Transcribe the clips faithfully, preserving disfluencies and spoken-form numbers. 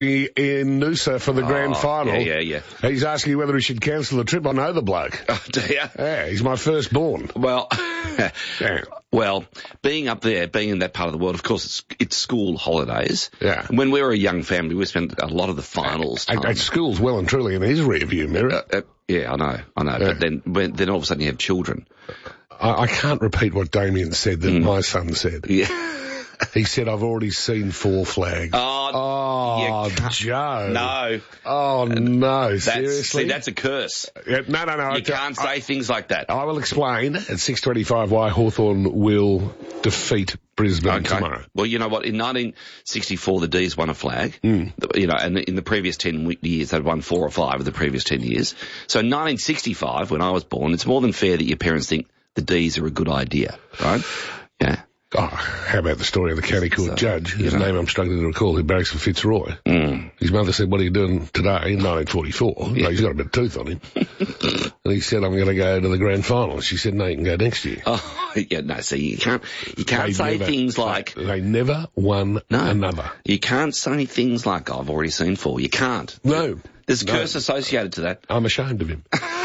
in Noosa for the Oh, grand final. Yeah, yeah, yeah. He's asking whether he should cancel the trip. I know the bloke. Oh, do you? Yeah, he's my firstborn. Well, yeah. well, being up there, being in that part of the world, of course, it's, it's school holidays. Yeah. When we were a young family, we spent a lot of the finals At, time. at school's well and truly in his rearview mirror. Uh, uh, yeah, I know, I know. Yeah. But then, when, then all of a sudden you have children. I, I can't repeat what Damien said that Mm. my son said. Yeah. He said, I've already seen four flags. Oh, oh you can't- Joe. No. Oh, no, That's, seriously? See, that's a curse. Yeah, no, no, no. You I, can't I, say things like that. I will explain at six twenty-five why Hawthorn will defeat Brisbane Okay. tomorrow. Well, you know what? In nineteen sixty-four, the D's won a flag. Mm. You know, and in the previous ten years, they'd won four or five of the previous ten years. So in nineteen sixty-five, when I was born, it's more than fair that your parents think the D's are a good idea, right? Yeah. Oh, how about the story of the county court So, judge, whose you know. name I'm struggling to recall, who barracks for Fitzroy. Mm. His mother said, what are you doing today in nineteen forty-four? Yeah. No, he's got a bit of tooth on him. And he said, I'm going to go to the grand final. She said, no, you can go next year. Oh, yeah, no, see, you can't, you can't They say never- things like, They, they never won no, another. you can't say things like, I've already seen four. You can't. No. There's a No. curse associated to that. I'm ashamed of him.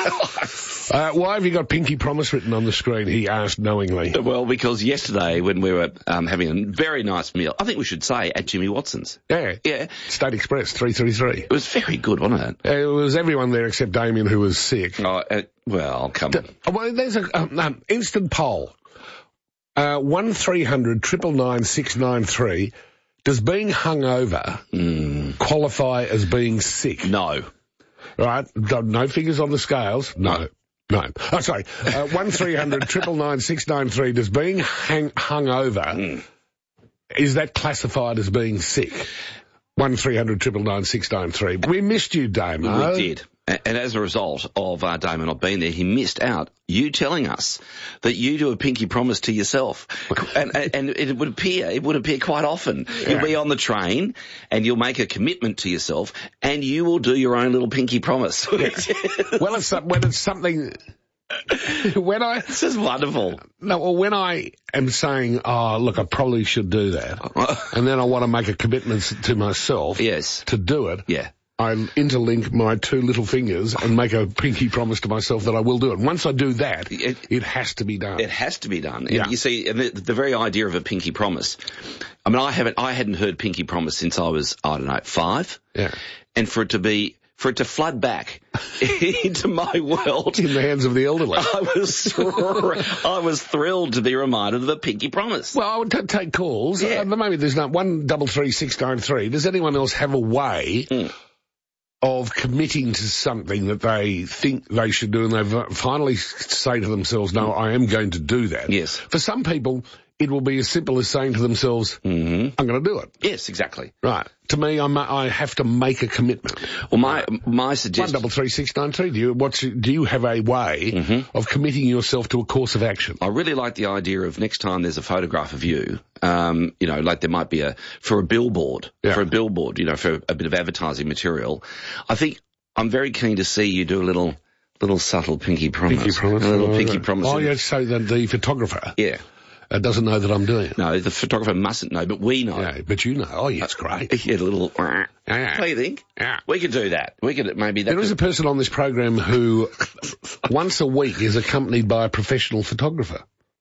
uh, why have you got Pinky Promise written on the screen? He asked knowingly. Well, because yesterday when we were um, having a very nice meal, I think we should say at Jimmy Watson's. Yeah. Yeah. State Express, three thirty-three. It was very good, wasn't it? It was everyone there except Damien, who was sick. Oh, uh, well, come on. Oh, well, there's a um, um, instant poll. Uh, one three hundred triple nine six nine three. Does being hungover Mm. qualify as being sick? No. Right? No figures on the scales? No. No. Oh, sorry. Uh, one three hundred triple nine six nine three. Does being hang- hungover, Mm. is that classified as being sick? one three hundred triple nine six nine three. We missed you, Damo. We did. A- And as a result of uh, Damon not being there, he missed out. You telling us that you do a pinky promise to yourself, and, and, and it would appear it would appear quite often. Yeah. You'll be on the train, and you'll make a commitment to yourself, and you will do your own little pinky promise. Well, it's some- when it's something. When I This is wonderful. no, well, when I am saying, oh, look, I probably should do that, and then I want to make a commitment to myself Yes. to do it. Yeah. I interlink my two little fingers and make a pinky promise to myself that I will do it. Once I do that, It- it has to be done. It has to be done. Yeah. And you see, and the, the very idea of a pinky promise. I mean, I haven't, I hadn't heard pinky promise since I was, I don't know, five. Yeah. And for it to be, for it to flood back into my world, In the hands of the elderly. I was, thr- I was thrilled to be reminded of a pinky promise. Well, I would t- take calls. Yeah. Uh, maybe there's not one double three six nine three. Does anyone else have a way Mm. of committing to something that they think they should do, and they finally say to themselves, "No, I am going to do that." Yes. For some people, it will be as simple as saying to themselves, Mm-hmm. "I'm going to do it." Yes, exactly. Right. To me, I'm, I have to make a commitment. Well, my, my One suggestion. double three six nine three. Do you what's do you have a way Mm-hmm. of committing yourself to a course of action? I really like the idea of next time there's a photograph of you, um, you know, like there might be a, for a billboard, Yeah. for a billboard, you know, for a bit of advertising material. I think I'm very keen to see you do a little, little subtle pinky promise. Pinky promise. A little Oh, pinky right. promise. Oh, yeah, so that the photographer Yeah. uh, doesn't know that I'm doing it. No, the photographer mustn't know, but we know. Yeah, but you know. Oh, yeah, it's great. Yeah, a little, what Yeah. do you think? Yeah. We could do that. We could, maybe that There is a could- person on this program who once a week is accompanied by a professional photographer.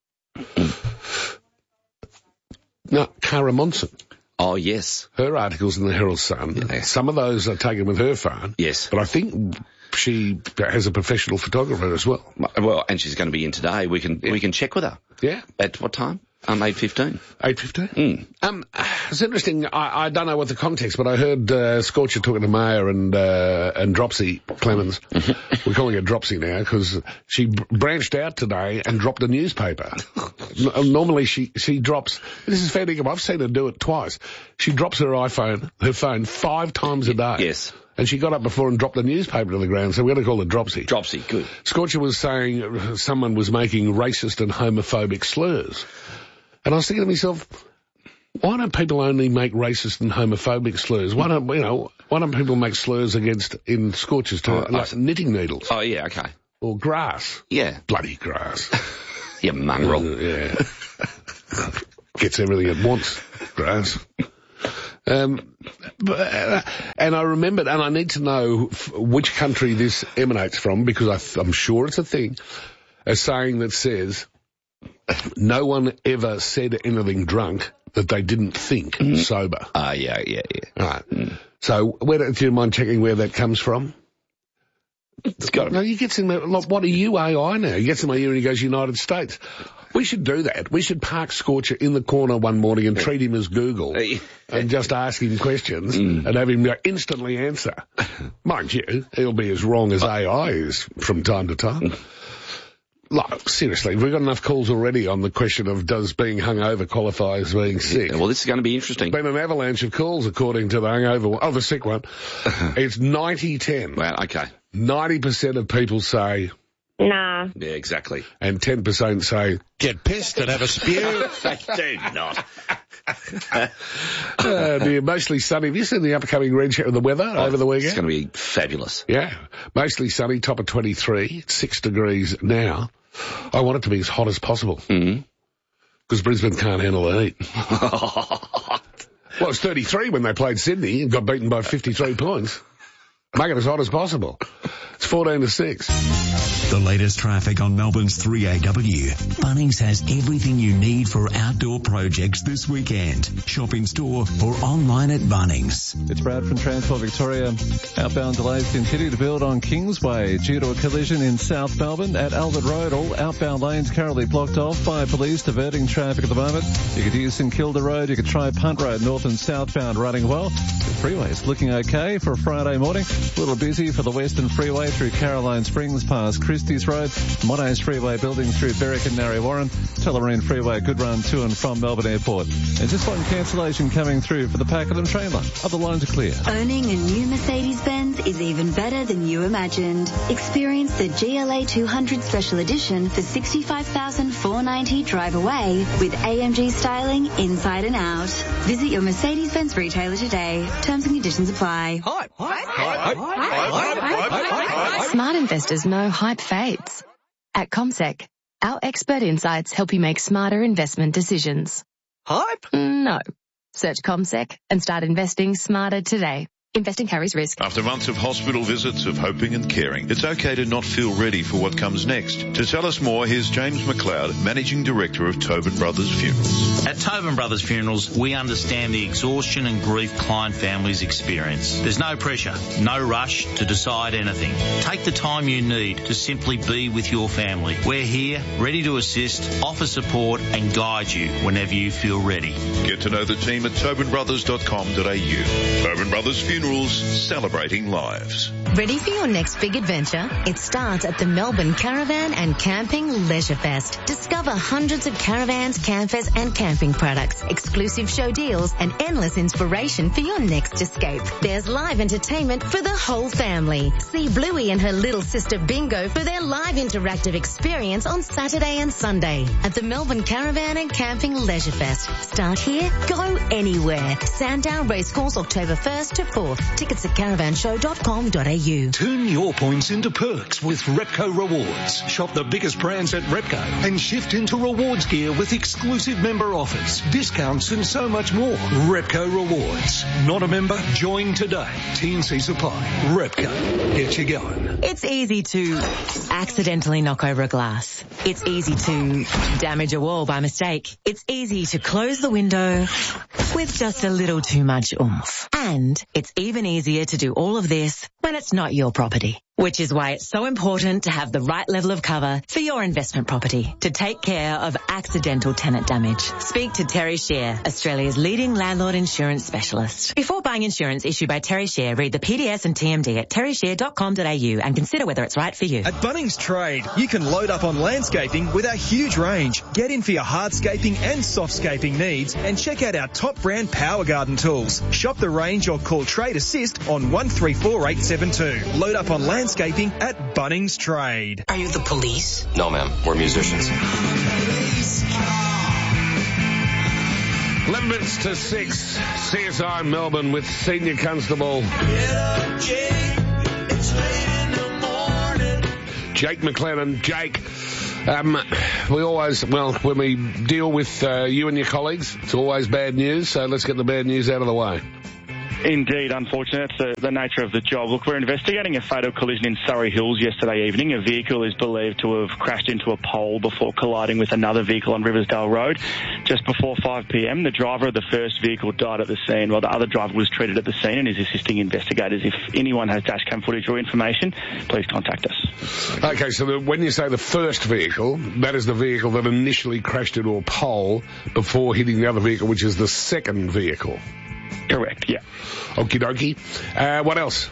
No, Cara Monson. Oh, yes. Her articles in the Herald Sun, Yeah. some of those are taken with her phone. Yes. But I think she has a professional photographer as well. Well, and she's going to be in today. We can, we can check with her. Yeah. At what time? Um, eight fifteen. eight fifteen. Mm. Um, it's interesting. I, I don't know what the context, but I heard uh, Scorcher talking to Mayer and uh, and Dropsy Clemens. We're calling her Dropsy now because she b- branched out today and dropped a newspaper. N- normally she she drops. This is fair dinkum. I've seen her do it twice. She drops her iPhone, her phone, five times a day. Yes. And she got up before and dropped the newspaper to the ground, so we're going to call her Dropsy. Dropsy, good. Scorcher was saying someone was making racist and homophobic slurs. And I was thinking to myself, why don't people only make racist and homophobic slurs? Why don't, you know, why don't people make slurs against, in Scorcher's term, Oh, like I- knitting needles Oh, yeah, okay. or grass? Yeah. Bloody grass. You mongrel. Uh, yeah. Gets everything it wants, grass. Um, but, uh, and I remembered, and I need to know f- which country this emanates from, because I th- I'm sure it's a thing, a saying that says, no one ever said anything drunk that they didn't think mm. sober. Ah, uh, yeah, yeah, yeah. Right. Mm. So, where, do you mind checking where that comes from? It's got to No, he gets in there, like, what are you, A I now? He gets in my ear and he goes, United States. We should do that. We should park Scorcher in the corner one morning and treat him as Google and just ask him questions mm. and have him instantly answer. Mind you, he'll be as wrong as A I is from time to time. Like, seriously, we've got enough calls already on the question of does being hungover qualify as being sick. Yeah, well, this is going to be interesting. There's been an avalanche of calls according to the hungover one. Oh, the sick one. It's ninety ten. Well, okay. ninety percent of people say... Nah. Yeah, exactly. And ten percent say, get pissed and have a spew. They do not. uh, the mostly sunny. Have you seen the upcoming red show of the weather oh, over the weekend? It's going to be fabulous. Yeah. Mostly sunny, top of twenty-three, six degrees now. I want it to be as hot as possible. Mm-hmm. Because Brisbane can't handle the heat. Well, it's thirty-three when they played Sydney and got beaten by fifty-three points. Make it as hot as possible. It's fourteen to six. The latest traffic on Melbourne's three A W. Bunnings has everything you need for outdoor projects this weekend. Shop in store or online at Bunnings. It's Brad from Transport Victoria. Outbound delays continue to build on Kingsway due to a collision in South Melbourne at Albert Road. All outbound lanes currently blocked off by police diverting traffic at the moment. You could use St Kilda Road. You could try Punt Road north and southbound running well. The freeway is looking okay for a Friday morning. A little busy for the Western Freeway through Caroline Springs past Christie's Road, Monash Freeway building through Berwick and Narre Warren, Tullamarine Freeway good run to and from Melbourne Airport. And just one cancellation coming through for the Pakenham train line. Other lines are clear. Owning a new Mercedes-Benz is even better than you imagined. Experience the G L A two hundred Special Edition for sixty-five thousand four hundred ninety dollars drive away with A M G styling inside and out. Visit your Mercedes-Benz retailer today. Terms and conditions apply. Hype, hype, hype, hype, hype, hype, hype, hype. Smart investors know hype fades. At CommSec, our expert insights help you make smarter investment decisions. Hype? No. Search CommSec and start investing smarter today. Investing carries risk. After months of hospital visits, of hoping and caring, it's okay to not feel ready for what comes next. To tell us more, here's James McLeod, Managing Director of Tobin Brothers Funerals. At Tobin Brothers Funerals, we understand the exhaustion and grief client families experience. There's no pressure, no rush to decide anything. Take the time you need to simply be with your family. We're here, ready to assist, offer support and guide you whenever you feel ready. Get to know the team at tobin brothers dot com dot a u. Tobin Brothers Funerals. Celebrating lives. Ready for your next big adventure? It starts at the Melbourne Caravan and Camping Leisure Fest. Discover hundreds of caravans, campers and camping products, exclusive show deals and endless inspiration for your next escape. There's live entertainment for the whole family. See Bluey and her little sister Bingo for their live interactive experience on Saturday and Sunday at the Melbourne Caravan and Camping Leisure Fest. Start here, go anywhere. Sandown Racecourse October first to fourth. Tickets at caravan show dot com dot a u. Turn your points into perks with Repco Rewards. Shop the biggest brands at Repco and shift into rewards gear with exclusive member offers, discounts and so much more. Repco Rewards. Not a member? Join today. T and C's apply. Repco. Get you going. It's easy to accidentally knock over a glass. It's easy to damage a wall by mistake. It's easy to close the window with just a little too much oomph. And it's even easier to do all of this when it's not your property. Which is why it's so important to have the right level of cover for your investment property to take care of accidental tenant damage. Speak to Terry Share, Australia's leading landlord insurance specialist. Before buying insurance issued by Terry Share, read the P D S and T M D at terry share dot com dot a u and consider whether it's right for you. At Bunnings Trade, you can load up on landscaping with our huge range. Get in for your hardscaping and softscaping needs and check out our top brand Power Garden tools. Shop the range or call Trade Assist on one three four eight seven two. Load up on landscaping Landscaping at Bunnings Trade. Are you the police? No, ma'am. We're musicians. eleven minutes to six. C S I Melbourne with Senior Constable Jake McLennan. Jake, um, we always, well, when we deal with uh, you and your colleagues, it's always bad news, so let's get the bad news out of the way. Indeed, unfortunately, that's the, the nature of the job. Look, we're investigating a fatal collision in Surrey Hills yesterday evening. A vehicle is believed to have crashed into a pole before colliding with another vehicle on Riversdale Road. Just before five p m, the driver of the first vehicle died at the scene, while the other driver was treated at the scene and is assisting investigators. If anyone has dashcam footage or information, please contact us. Okay, so the, when you say the first vehicle, that is the vehicle that initially crashed into a pole before hitting the other vehicle, which is the second vehicle. Correct, yeah. Okie dokie. Uh, what else?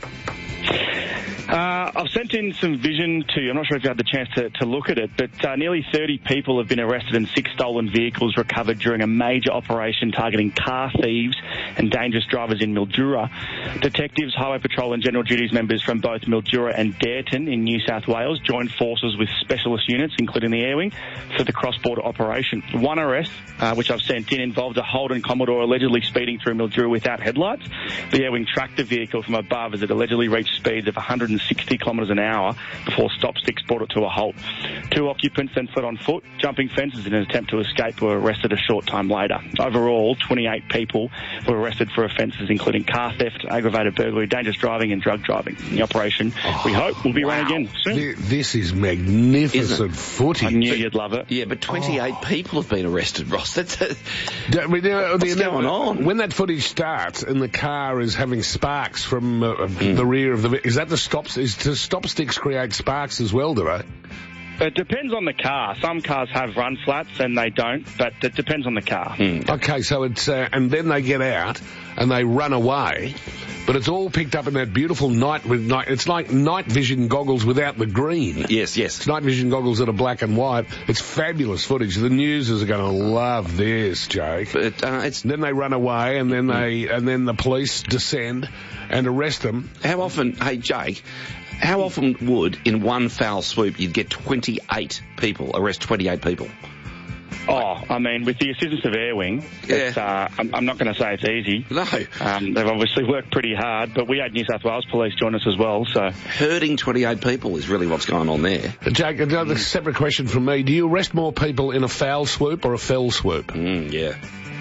Uh, I've sent in some vision to you. I'm not sure if you had the chance to, to look at it, but uh, nearly thirty people have been arrested and six stolen vehicles recovered during a major operation targeting car thieves and dangerous drivers in Mildura. Detectives, Highway Patrol and General Duties members from both Mildura and Dareton in New South Wales joined forces with specialist units, including the Air Wing, for the cross-border operation. One arrest, uh, which I've sent in, involved a Holden Commodore allegedly speeding through Mildura without headlights. The Air Wing tracked the vehicle from above as it allegedly reached speeds of one hundred sixty kilometres an hour before stop sticks brought it to a halt. Two occupants then fled on foot, jumping fences in an attempt to escape, were arrested a short time later. Overall, twenty-eight people were arrested for offences including car theft, aggravated burglary, dangerous driving and drug driving. The operation, oh, we hope, will be wow. run again soon. This is magnificent footage. I knew you'd love it. Yeah, but twenty-eight oh. people have been arrested, Ross. That's a, I mean, uh, what's the, going on? When that footage starts and the car is having sparks from uh, mm. the rear of the... Is that the stops? Is to stop sticks create sparks as well, do they? It depends on the car. Some cars have run flats and they don't, but it depends on the car. Mm. Okay, so it's... Uh, and then they get out and they run away, but it's all picked up in that beautiful night with night. It's like night vision goggles without the green. Yes, yes. It's night vision goggles that are black and white. It's fabulous footage. The newsers are going to love this, Jake. But uh, it's then they run away, and then they and then the police descend and arrest them. How often? Hey, Jake. How often would, in one foul swoop, you'd get twenty-eight people, arrest twenty-eight people? Oh, I mean, with the assistance of Air Wing, yeah. it's, uh, I'm, I'm not going to say it's easy. No. Um, they've obviously worked pretty hard, but we had New South Wales Police join us as well, so... Herding twenty-eight people is really what's going on there. Jake, another separate question from me. Do you arrest more people in a foul swoop or a fell swoop? Mm, yeah.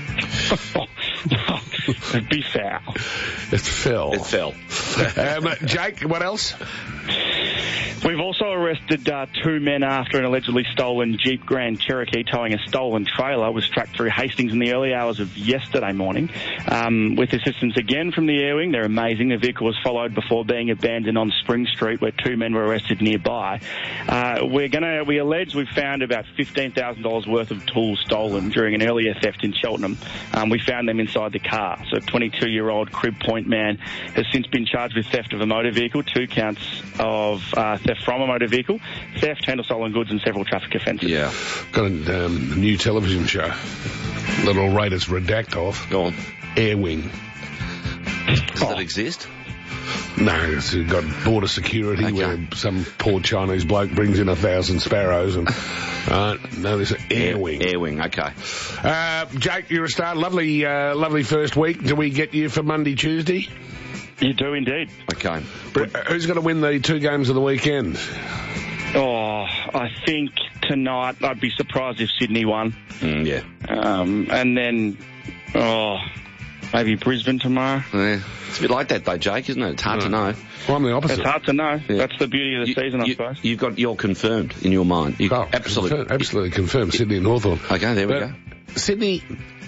It'd be foul. It's fell. It fell. um, Jake, what else? We've also arrested uh, two men after an allegedly stolen Jeep Grand Cherokee towing a stolen trailer was tracked through Hastings in the early hours of yesterday morning. Um, with assistance again from the Air Wing, they're amazing. The vehicle was followed before being abandoned on Spring Street, where two men were arrested nearby. Uh, we're gonna, we allege we've found about fifteen thousand dollars worth of tools stolen during an earlier theft in Cheltenham. Um, we found them inside the car. So a twenty-two-year-old Crib Point man has since been charged with theft of a motor vehicle, two counts of uh, theft from a motor vehicle, theft, handle stolen goods, and several traffic offences. Yeah. Got a um, new television show that'll rate us redact off. Go on. Air Wing. Does oh. that exist? No, it's got border security okay. where some poor Chinese bloke brings in a thousand sparrows and... Uh, no, there's an Air Wing. Air Wing, okay. Uh, Jake, you're a star. Lovely, uh, lovely first week. Do we get you for Monday, Tuesday? You do indeed. Okay. But who's going to win the two games of the weekend? Oh, I think tonight I'd be surprised if Sydney won. Mm, yeah. Um, and then, oh, maybe Brisbane tomorrow. Yeah. It's a bit like that though, Jake, isn't it? It's hard no. to know. Well, I'm the opposite. It's hard to know. Yeah. That's the beauty of the you, season, I you, suppose. You've got you're confirmed in your mind. You, oh, absolutely, confirmed, absolutely confirmed. Sydney and Hawthorn. Okay, there we but go. Sydney,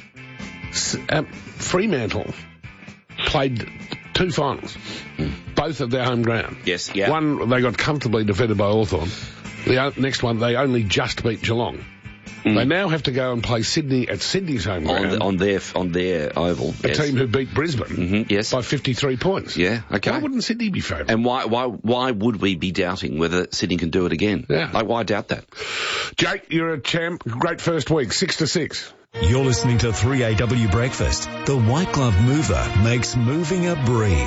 uh, Fremantle played two finals, mm. both at their home ground. Yes, yeah. One they got comfortably defeated by Hawthorn. The next one they only just beat Geelong. Mm. They now have to go and play Sydney at Sydney's home ground. On, the, on their on their oval. A yes. team who beat Brisbane mm-hmm, yes. by fifty-three points. Yeah, okay. Why wouldn't Sydney be favourite? And why why why would we be doubting whether Sydney can do it again? Yeah. Like, why doubt that? Jake, you're a champ. Great first week, six to six. You're listening to three A W Breakfast. The White Glove Mover makes moving a breeze.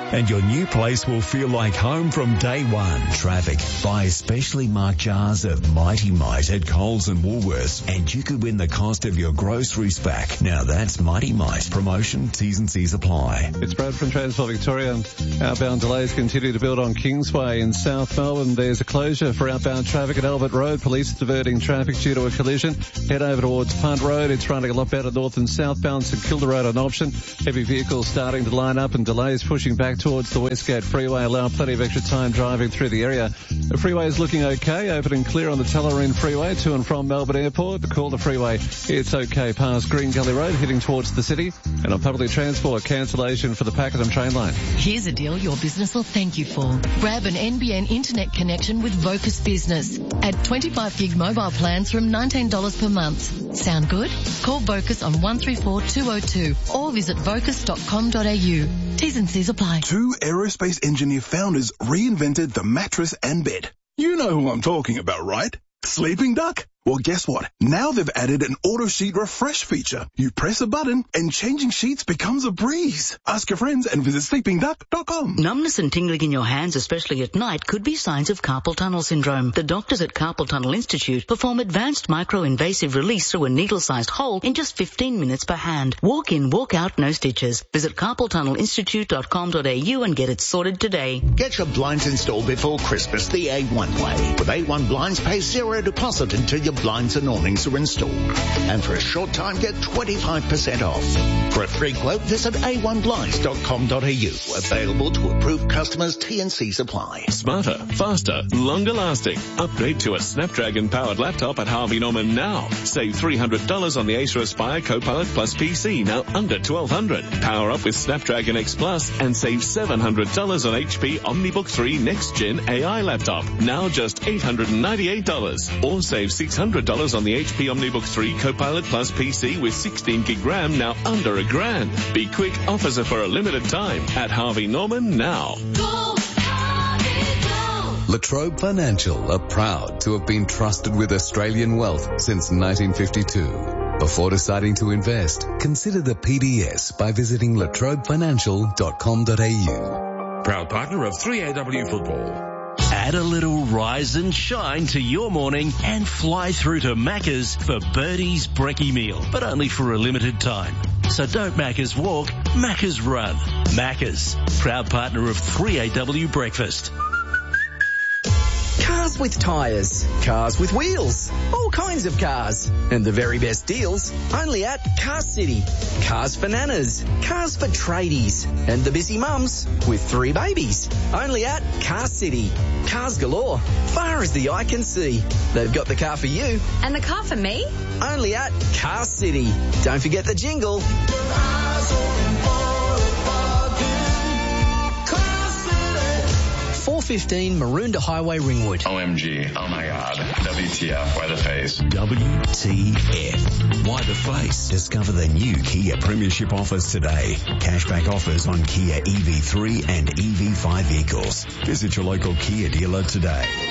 and your new place will feel like home from day one. Traffic. Buy specially marked jars of Mighty Mite at Coles and Woolworths, and you could win the cost of your groceries back. Now that's Mighty Mite. Promotion, T's and C's apply. It's Brad from Transport Victoria. Outbound delays continue to build on Kingsway in South Melbourne. There's a closure for outbound traffic at Albert Road. Police diverting traffic due to a collision. Head over towards Punt Road. It's running a lot better north and southbound St Kilda Road on option. Heavy vehicles starting to line up and delays pushing back towards the Westgate Freeway. Allow plenty of extra time driving through the area. The freeway is looking okay. Open and clear on the Tullamarine Freeway to and from Melbourne Airport. Call the freeway. It's okay past Green Gully Road heading towards the city. And on public transport, cancellation for the Pakenham train line. Here's a deal your business will thank you for. Grab an N B N internet connection with Vocus Business. Add twenty-five gig mobile plans from nineteen dollars per month. Sound good? Call Vocus on one three four two oh two or visit vocus dot com dot a u. T's and C's apply. Two aerospace engineer founders reinvented the mattress and bed. You know who I'm talking about, right? Sleeping Duck? Well, guess what? Now they've added an auto sheet refresh feature. You press a button and changing sheets becomes a breeze. Ask your friends and visit sleeping duck dot com. Numbness and tingling in your hands, especially at night, could be signs of carpal tunnel syndrome. The doctors at Carpal Tunnel Institute perform advanced micro-invasive release through a needle-sized hole in just fifteen minutes per hand. Walk in, walk out, no stitches. Visit carpal tunnel institute dot com dot a u and get it sorted today. Get your blinds installed before Christmas the A one way. With A one Blinds, pay zero deposit until your blinds and awnings are installed. And for a short time, get twenty-five percent off. For a free quote, visit a one blinds dot com dot a u. Available to approved customers, T and C's apply. Smarter, faster, longer lasting. Upgrade to a Snapdragon-powered laptop at Harvey Norman now. Save three hundred dollars on the Acer Aspire Copilot Plus P C, now under twelve hundred dollars. Power up with Snapdragon X Plus and save seven hundred dollars on H P OmniBook three Next Gen A I laptop, now just eight hundred ninety-eight dollars. Or save six hundred dollars on the H P OmniBook three Copilot Plus P C with sixteen gig RAM, now under a grand. Be quick, offers are for a limited time at Harvey Norman now. Go, Harvey, go. Latrobe Financial are proud to have been trusted with Australian wealth since nineteen fifty-two. Before deciding to invest, consider the P D S by visiting latrobe financial dot com dot a u. Proud partner of three A W Football. Add a little rise and shine to your morning and fly through to Macca's for Birdie's Brekkie meal, but only for a limited time. So don't Macca's walk, Macca's run. Macca's, proud partner of three A W Breakfast. Cars with tyres, cars with wheels, all kinds of cars. And the very best deals only at Car City. Cars for nanas, cars for tradies, and the busy mums with three babies. Only at Car City. Cars galore, far as the eye can see. They've got the car for you. And the car for me? Only at Car City. Don't forget the jingle. four fifteen Maroondah Highway, Ringwood. O M G. Oh my God. W T F. Why the face? W T F. Why the face? Discover the new Kia Premiership offers today. Cashback offers on Kia E V three and E V five vehicles. Visit your local Kia dealer today.